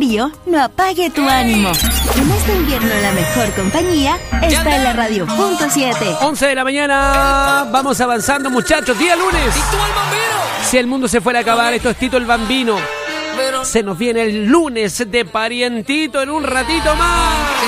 frío no apague tu ánimo. En este invierno la mejor compañía está en la radio .7. 11 de la mañana, vamos avanzando, muchachos. Día lunes. Si el mundo se fuera a acabar, esto es Tito el Bambino. Se nos viene el lunes de Parientito en un ratito más.